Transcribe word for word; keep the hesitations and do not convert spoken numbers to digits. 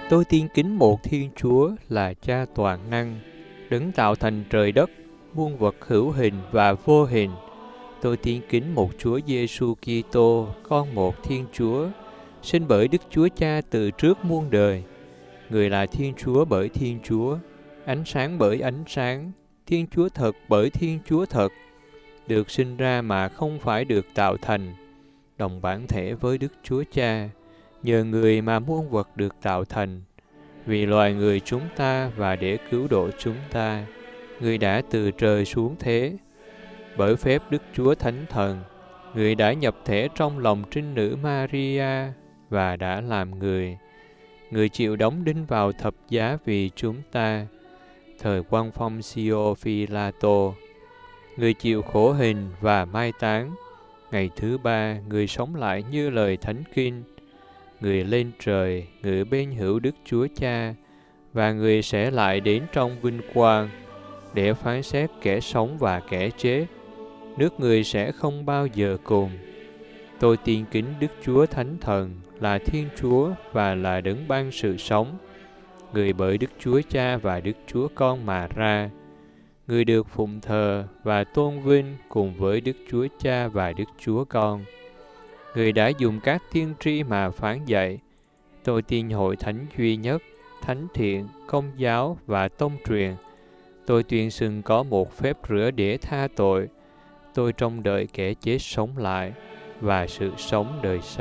Tôi tin kính một Thiên Chúa là Cha toàn năng, đấng tạo thành trời đất, muôn vật hữu hình và vô hình. Tôi tin kính một Chúa Giêsu Kitô, con một Thiên Chúa, sinh bởi Đức Chúa Cha từ trước muôn đời. Người là Thiên Chúa bởi Thiên Chúa, ánh sáng bởi ánh sáng, Thiên Chúa thật bởi Thiên Chúa thật, được sinh ra mà không phải được tạo thành, đồng bản thể với Đức Chúa Cha, nhờ người mà muôn vật được tạo thành. Vì loài người chúng ta và để cứu độ chúng ta, người đã từ trời xuống thế. Bởi phép Đức Chúa Thánh Thần, người đã nhập thể trong lòng trinh nữ Maria và đã làm người. Người chịu đóng đinh vào thập giá vì chúng ta, thời quan phong Sio Phi-la-tô. Người chịu khổ hình và mai táng. Ngày thứ ba, người sống lại như lời Thánh Kinh. Người lên trời, người bên hữu Đức Chúa Cha, và người sẽ lại đến trong vinh quang, để phán xét kẻ sống và kẻ chết. Nước người sẽ không bao giờ cùng. Tôi tin kính Đức Chúa Thánh Thần là Thiên Chúa và là đấng ban sự sống, người bởi Đức Chúa Cha và Đức Chúa Con mà ra. Người được phụng thờ và tôn vinh cùng với Đức Chúa Cha và Đức Chúa Con. Người đã dùng các tiên tri mà phán dạy. Tôi tin hội thánh duy nhất, thánh thiện, công giáo và tông truyền. Tôi tuyên xưng có một phép rửa để tha tội. Tôi trông đợi kẻ chết sống lại và sự sống đời sau.